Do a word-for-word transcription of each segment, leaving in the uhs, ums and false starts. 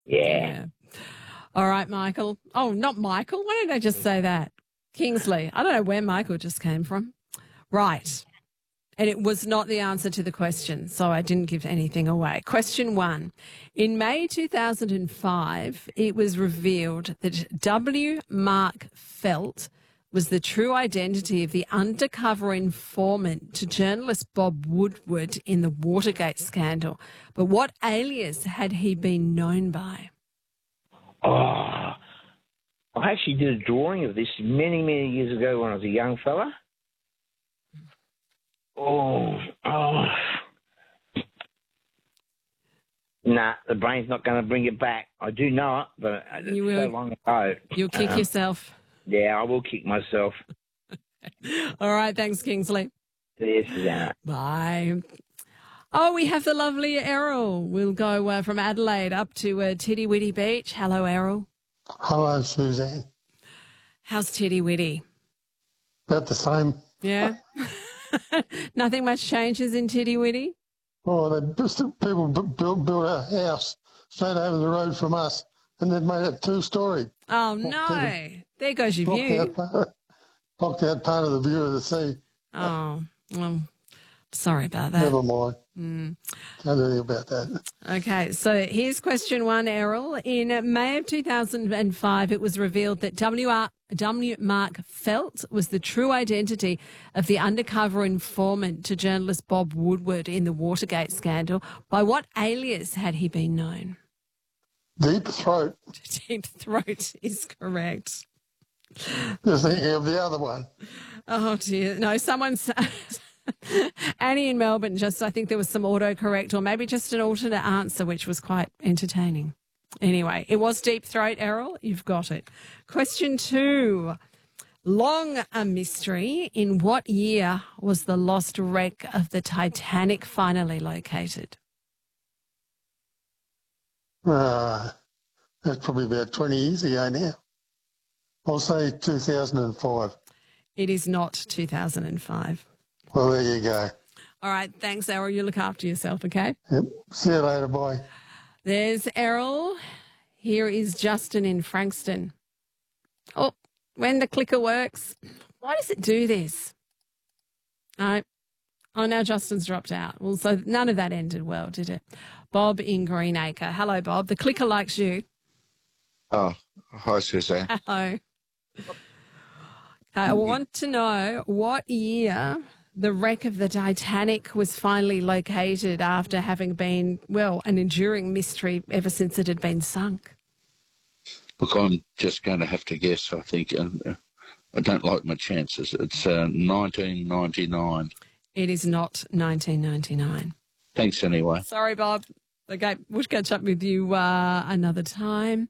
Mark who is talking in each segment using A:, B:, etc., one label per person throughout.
A: Yeah.
B: Yeah. All right, Michael. Oh, not Michael. Why did I just say that? Kingsley. I don't know where Michael just came from. Right. And it was not the answer to the question, so I didn't give anything away. Question one. In May two thousand five, it was revealed that W. Mark Felt was the true identity of the undercover informant to journalist Bob Woodward in the Watergate scandal. But what alias had he been known by?
A: Oh, I actually did a drawing of this many, many years ago when I was a young fella. Oh, oh. Nah, the brain's not going to bring it back. I do know it, but it's
B: You
A: so
B: will-
A: long ago.
B: You'll kick
A: Um,
B: yourself.
A: Yeah, I will kick myself.
B: All right, thanks, Kingsley.
A: Yes, yeah.
B: Bye. Oh, we have the lovely Errol. We'll go uh, from Adelaide up to uh, Titty Witty Beach. Hello, Errol.
C: Hello, Suzanne.
B: How's Titty Witty?
C: About the same.
B: Yeah? Nothing much changes in Titty Witty?
C: Oh, they just people bu- built built a house straight over the road from us, and then made it two story.
B: Oh, no. There goes your
C: Blocked
B: view.
C: out, part- blocked out part of the view of the sea.
B: Oh, well, sorry about that.
C: Never mind.
B: Mm.
C: Can't do anything about that.
B: Okay, so here's question one, Errol. In May of two thousand five, it was revealed that W. R. W. Mark Felt was the true identity of the undercover informant to journalist Bob Woodward in the Watergate scandal. By what alias had he been known?
C: Deep throat.
B: Deep Throat is correct.
C: Just thinking of the other one.
B: Oh, dear. No, someone's... Annie in Melbourne, just I think there was some autocorrect or maybe just an alternate answer, which was quite entertaining. Anyway, it was Deep Throat, Errol. You've got it. Question two. Long a mystery. In what year was the lost wreck of the Titanic finally located?
C: Uh, that's probably about twenty years ago now. I'll say two thousand five.
B: It is not two thousand five.
C: Well, there you go.
B: All right. Thanks, Errol. You look after yourself, okay?
C: Yep. See you later. Bye.
B: There's Errol. Here is Justin in Frankston. Oh, when the clicker works, why does it do this? All right. Oh, now Justin's dropped out. Well, so none of that ended well, did it? Bob in Greenacre. Hello, Bob. The clicker likes you.
D: Oh, hi, Suzanne.
B: Hello. Okay, I want to know what year the wreck of the Titanic was finally located after having been, well, an enduring mystery ever since it had been sunk.
D: Look, I'm just going to have to guess, I think. And uh, I don't like my chances. It's uh, nineteen ninety-nine.
B: It is not nineteen ninety-nine.
D: Thanks anyway.
B: Sorry, Bob. Okay, we'll catch up with you uh, another time.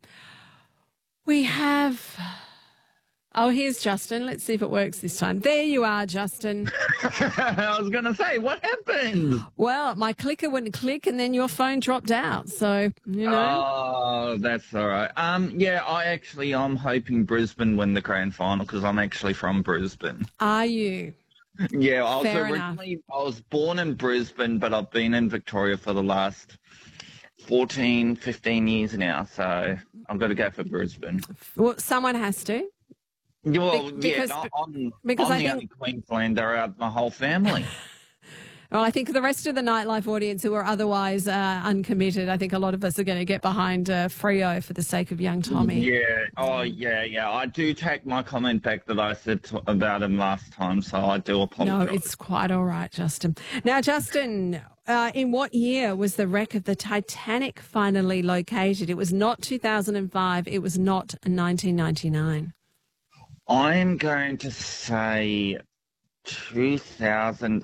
B: We have... Oh, here's Justin. Let's see if it works this time. There you are, Justin.
E: I was going to say, what happened?
B: Well, my clicker wouldn't click and then your phone dropped out. So, you know.
E: Oh, that's all right. Um, yeah, I actually, I'm hoping Brisbane win the grand final because I'm actually from Brisbane.
B: Are you?
E: Yeah, I was
B: Fair
E: originally, I was born in Brisbane, but I've been in Victoria for the last fourteen, fifteen years now. So I've got to go for Brisbane.
B: Well, someone has to.
E: Well,
B: Be- because-
E: yeah, I'm,
B: because
E: I'm
B: I
E: the
B: think-
E: only Queenslander out of my whole family.
B: Well, I think the rest of the nightlife audience who are otherwise uh, uncommitted, I think a lot of us are going to get behind uh, Freo for the sake of young Tommy.
E: Yeah. Oh, yeah, yeah. I do take my comment back that I said to, about him last time, so I do
B: No,
E: apologise.
B: it's quite all right, Justin. Now, Justin, uh, in what year was the wreck of the Titanic finally located? It was not two thousand five. It was not nineteen ninety-nine.
E: I'm going to say two thousand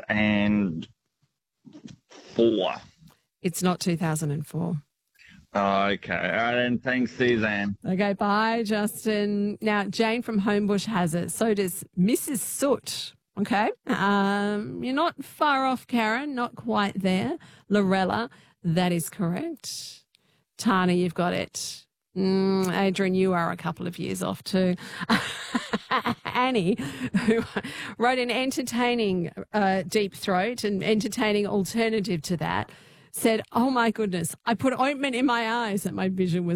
E: four.
B: It's not two thousand four.
E: Okay. All right, then. Thanks, Suzanne.
B: Okay, bye, Justin. Now, Jane from Homebush has it. So does Missus Soot. Okay. Um, you're not far off, Karen. Not quite there. Lorella, that is correct. Tana, you've got it. Mm, Adrian, you are a couple of years off too. Annie, who wrote an entertaining uh, Deep Throat, an entertaining alternative to that, said, oh my goodness, I put ointment in my eyes and my vision was